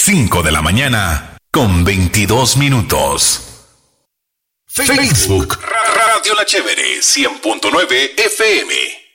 5 de la mañana con 22 minutos. Facebook Radio La Chévere 100.9 FM.